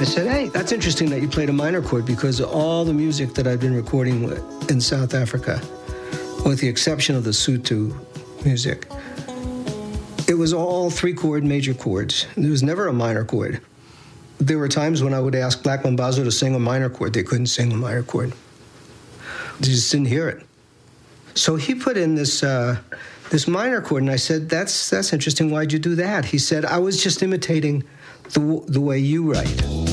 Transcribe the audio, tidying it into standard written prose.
said, hey, that's interesting that you played a minor chord, because all the music that I've been recording in South Africa, with the exception of the Sotho music, it was all 3-chord major chords. There was never a minor chord. There were times when I would ask Black Mambazo to sing a minor chord. They couldn't sing a minor chord. They just didn't hear it. So he put in this minor chord, and I said, that's interesting. Why'd you do that? He said, I was just imitating the way you write.